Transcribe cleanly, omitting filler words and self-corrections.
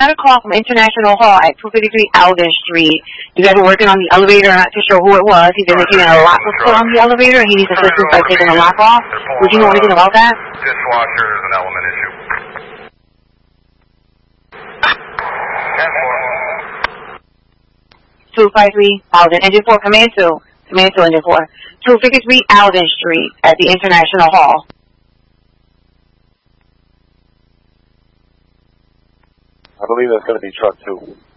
got a call from International Hall at 253 Alden Street. You guys were working on the elevator. I'm not too sure who it was. He said making a lock was put on the elevator, and he needs assistance by taking the lock off. Would you know anything about that? Dishwasher is an element issue. 253 Alden. Engine 4, Command 2. Command 2, Engine 4. 253 Alden Street at the International Hall. I believe that's going to be truck 2.